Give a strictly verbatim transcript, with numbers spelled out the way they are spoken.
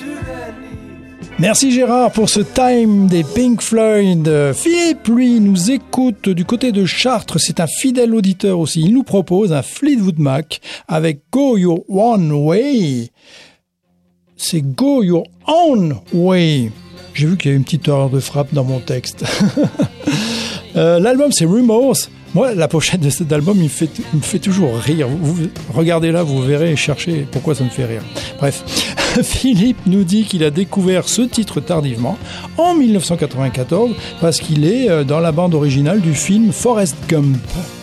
Merci Gérard pour ce Time des Pink Floyd. Philippe, lui, nous écoute du côté de Chartres. C'est un fidèle auditeur aussi. Il nous propose un Fleetwood Mac avec Go Your Own Way. C'est Go Your Own Way. J'ai vu qu'il y a une petite erreur de frappe dans mon texte. euh, l'album, c'est Remorse. Moi, la pochette de cet album, il me fait, il me fait toujours rire. Vous, vous, regardez là, vous verrez et cherchez pourquoi ça me fait rire. Bref, Philippe nous dit qu'il a découvert ce titre tardivement, en dix-neuf cent quatre-vingt-quatorze, parce qu'il est dans la bande originale du film Forrest Gump.